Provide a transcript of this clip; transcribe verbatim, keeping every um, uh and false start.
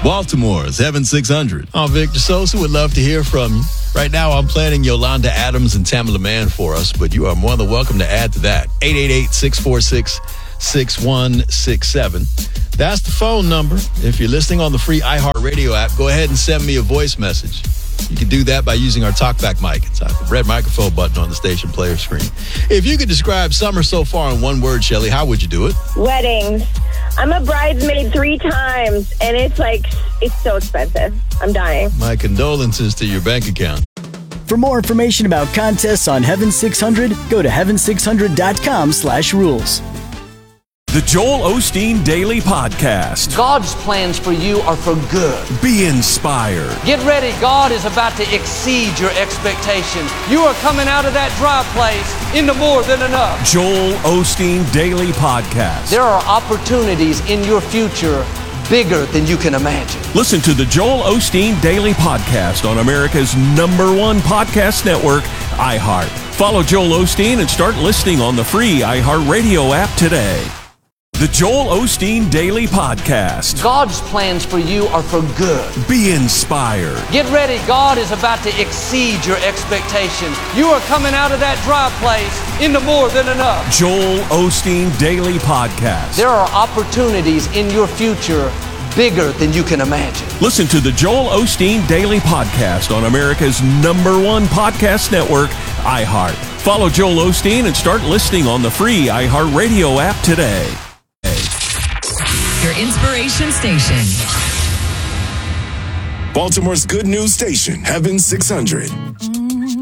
Baltimore's Heaven six hundred. I'm Victor Sosa. Would love to hear from you. Right now, I'm planning Yolanda Adams and Tamala Mann for us, but you are more than welcome to add to that. eight eight eight, six four six, six one six seven. That's the phone number. If you're listening on the free iHeartRadio app, go ahead and send me a voice message. You can do that by using our TalkBack mic. It's the red microphone button on the station player screen. If you could describe summer so far in one word, Shelly, how would you do it? Weddings. I'm a bridesmaid three times, and it's like, it's so expensive. I'm dying. My condolences to your bank account. For more information about contests on Heaven six hundred, go to heaven six hundred dot com slash rules. The Joel Osteen Daily Podcast. God's plans for you are for good. Be inspired. Get ready. God is about to exceed your expectations. You are coming out of that dry place into more than enough. Joel Osteen Daily Podcast. There are opportunities in your future bigger than you can imagine. Listen to the Joel Osteen Daily Podcast on America's number one podcast network, iHeart. Follow Joel Osteen and start listening on the free iHeartRadio app today. The Joel Osteen Daily Podcast. God's plans for you are for good. Be inspired. Get ready. God is about to exceed your expectations. You are coming out of that dry place into more than enough. Joel Osteen Daily Podcast. There are opportunities in your future bigger than you can imagine. Listen to the Joel Osteen Daily Podcast on America's number one podcast network, iHeart. Follow Joel Osteen and start listening on the free iHeartRadio app today. Your inspiration station. Baltimore's good news station, Heaven six hundred.